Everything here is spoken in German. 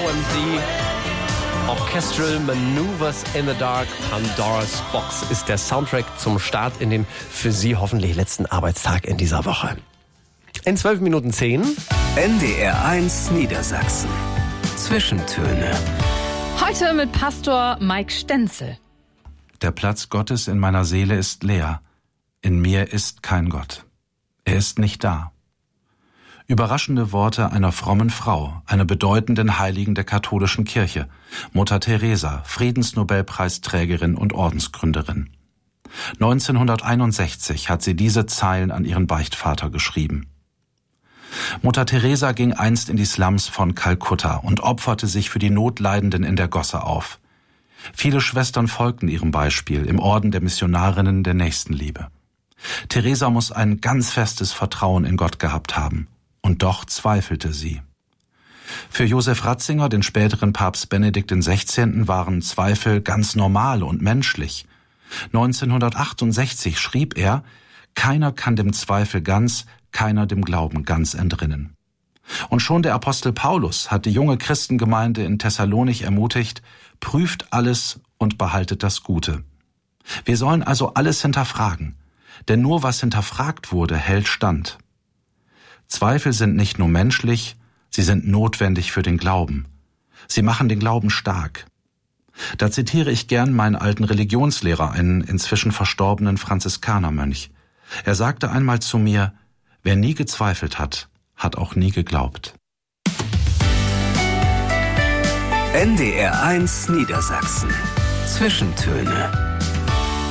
OMD. Orchestral Maneuvers in the Dark. Pandora's Box ist der Soundtrack zum Start in den für Sie hoffentlich letzten Arbeitstag in dieser Woche. In 12 Minuten 10. NDR 1 Niedersachsen. Zwischentöne. Heute mit Pastor Mike Stenzel. Der Platz Gottes in meiner Seele ist leer. In mir ist kein Gott. Er ist nicht da. Überraschende Worte einer frommen Frau, einer bedeutenden Heiligen der katholischen Kirche, Mutter Teresa, Friedensnobelpreisträgerin und Ordensgründerin. 1961 hat sie diese Zeilen an ihren Beichtvater geschrieben. Mutter Teresa ging einst in die Slums von Kalkutta und opferte sich für die Notleidenden in der Gosse auf. Viele Schwestern folgten ihrem Beispiel im Orden der Missionarinnen der Nächstenliebe. Teresa muss ein ganz festes Vertrauen in Gott gehabt haben. Und doch zweifelte sie. Für Josef Ratzinger, den späteren Papst Benedikt XVI., waren Zweifel ganz normal und menschlich. 1968 schrieb er: Keiner kann dem Zweifel ganz, keiner dem Glauben ganz entrinnen. Und schon der Apostel Paulus hat die junge Christengemeinde in Thessalonich ermutigt: Prüft alles und behaltet das Gute. Wir sollen also alles hinterfragen, denn nur was hinterfragt wurde, hält stand. Zweifel sind nicht nur menschlich, sie sind notwendig für den Glauben. Sie machen den Glauben stark. Da zitiere ich gern meinen alten Religionslehrer, einen inzwischen verstorbenen Franziskanermönch. Er sagte einmal zu mir: Wer nie gezweifelt hat, hat auch nie geglaubt. NDR 1 Niedersachsen. Zwischentöne.